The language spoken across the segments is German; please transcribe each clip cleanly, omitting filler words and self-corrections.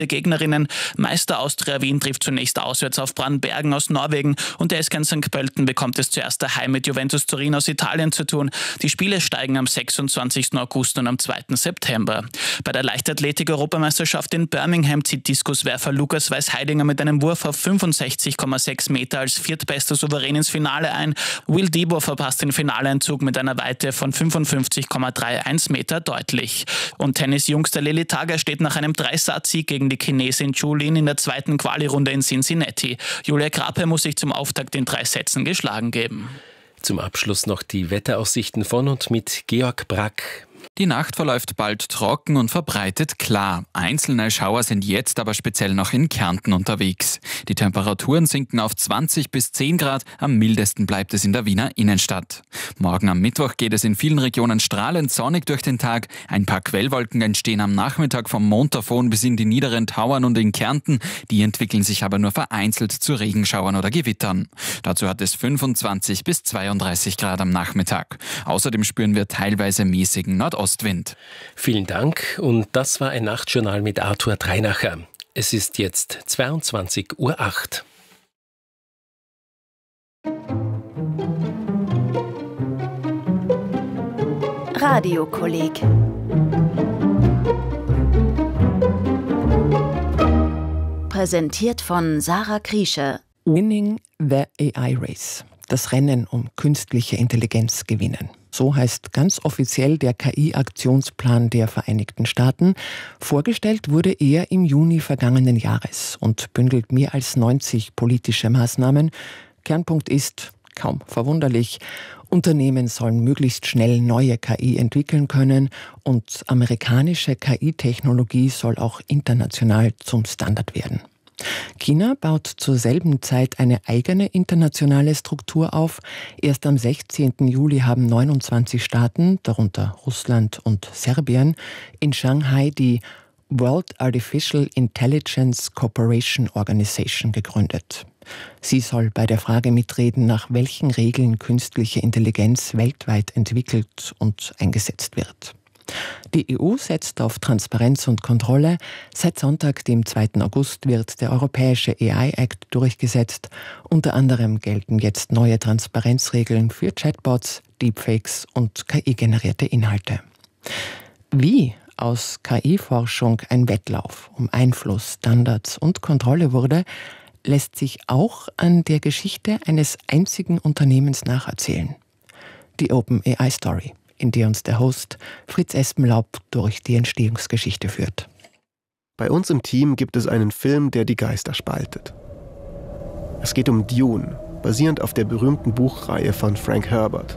Gegnerinnen. Meister Austria Wien trifft zunächst auswärts auf Brandbergen aus Norwegen und der SK St. Pölten bekommt es zuerst daheim mit Juventus Turin aus Italien zu tun. Die Spiele steigen am 26. August und am 2. September. Bei der Leichtathletik-Europameisterschaft in Birmingham zieht Diskuswerfer Lukas Weiß-Heidinger mit einem Wurf auf 65,6 Meter als viertbester souverän ins Finale ein. Will Dibor verpasst den Finaleinzug mit einer Weite von 55,31 Meter deutlich. Und Tennisjungster Lili Tager steht nach einem 3-Satz-Sieg gegen die Chinesin Zhu Lin in der zweiten Quali-Runde in Cincinnati. Julia Grape muss sich zum Auftakt in 3 Sätzen geschlagen geben. Zum Abschluss noch die Wetteraussichten von und mit Georg Brack. Die Nacht verläuft bald trocken und verbreitet klar. Einzelne Schauer sind jetzt aber speziell noch in Kärnten unterwegs. Die Temperaturen sinken auf 20 bis 10 Grad, am mildesten bleibt es in der Wiener Innenstadt. Morgen am Mittwoch geht es in vielen Regionen strahlend sonnig durch den Tag. Ein paar Quellwolken entstehen am Nachmittag vom Montafon bis in die niederen Tauern und in Kärnten. Die entwickeln sich aber nur vereinzelt zu Regenschauern oder Gewittern. Dazu hat es 25 bis 32 Grad am Nachmittag. Außerdem spüren wir teilweise mäßigen Nordostwind. Vielen Dank und das war ein Nachtjournal mit Arthur Dreinacher. Es ist jetzt 22:08 Uhr. Radiokolleg. Präsentiert von Sarah Kriesche. Winning the AI Race. Das Rennen um künstliche Intelligenz gewinnen. So heißt ganz offiziell der KI-Aktionsplan der Vereinigten Staaten. Vorgestellt wurde er im Juni vergangenen Jahres und bündelt mehr als 90 politische Maßnahmen. Kernpunkt ist, kaum verwunderlich, Unternehmen sollen möglichst schnell neue KI entwickeln können und amerikanische KI-Technologie soll auch international zum Standard werden. China baut zur selben Zeit eine eigene internationale Struktur auf. Erst am 16. Juli haben 29 Staaten, darunter Russland und Serbien, in Shanghai die World Artificial Intelligence Cooperation Organization gegründet. Sie soll bei der Frage mitreden, nach welchen Regeln künstliche Intelligenz weltweit entwickelt und eingesetzt wird. Die EU setzt auf Transparenz und Kontrolle. Seit Sonntag, dem 2. August, wird der Europäische AI-Act durchgesetzt. Unter anderem gelten jetzt neue Transparenzregeln für Chatbots, Deepfakes und KI-generierte Inhalte. Wie aus KI-Forschung ein Wettlauf um Einfluss, Standards und Kontrolle wurde, lässt sich auch an der Geschichte eines einzigen Unternehmens nacherzählen. Die OpenAI Story, in der uns der Host Fritz Espenlaub durch die Entstehungsgeschichte führt. Bei uns im Team gibt es einen Film, der die Geister spaltet. Es geht um Dune, basierend auf der berühmten Buchreihe von Frank Herbert.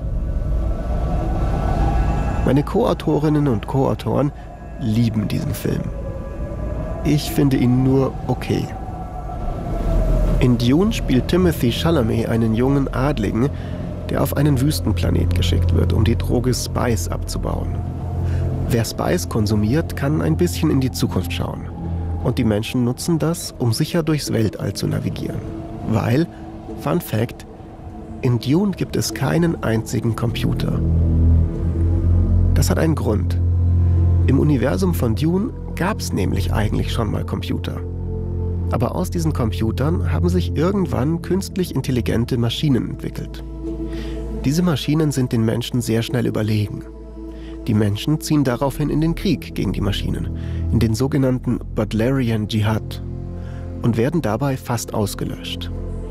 Meine Co-Autorinnen und Co-Autoren lieben diesen Film. Ich finde ihn nur okay. In Dune spielt Timothée Chalamet einen jungen Adligen, der auf einen Wüstenplanet geschickt wird, um die Droge Spice abzubauen. Wer Spice konsumiert, kann ein bisschen in die Zukunft schauen. Und die Menschen nutzen das, um sicher durchs Weltall zu navigieren. Weil, Fun Fact, in Dune gibt es keinen einzigen Computer. Das hat einen Grund. Im Universum von Dune gab es nämlich eigentlich schon mal Computer. Aber aus diesen Computern haben sich irgendwann künstlich intelligente Maschinen entwickelt. Diese Maschinen sind den Menschen sehr schnell überlegen. Die Menschen ziehen daraufhin in den Krieg gegen die Maschinen, in den sogenannten Butlerian Jihad, und werden dabei fast ausgelöscht.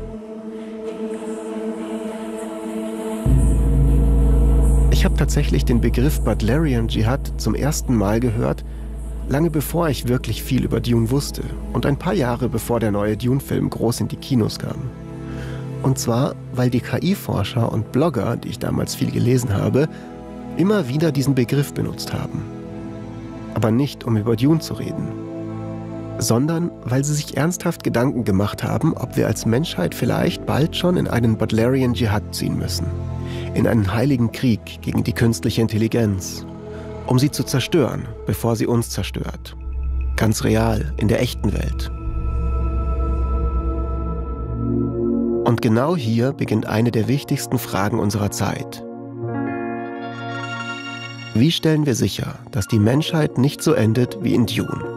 Ich habe tatsächlich den Begriff Butlerian Jihad zum ersten Mal gehört, lange bevor ich wirklich viel über Dune wusste und ein paar Jahre bevor der neue Dune-Film groß in die Kinos kam. Und zwar, weil die KI-Forscher und Blogger, die ich damals viel gelesen habe, immer wieder diesen Begriff benutzt haben. Aber nicht, um über Dune zu reden, sondern weil sie sich ernsthaft Gedanken gemacht haben, ob wir als Menschheit vielleicht bald schon in einen Butlerian Jihad ziehen müssen. In einen heiligen Krieg gegen die künstliche Intelligenz, um sie zu zerstören, bevor sie uns zerstört. Ganz real, in der echten Welt. Und genau hier beginnt eine der wichtigsten Fragen unserer Zeit. Wie stellen wir sicher, dass die Menschheit nicht so endet wie in Dune?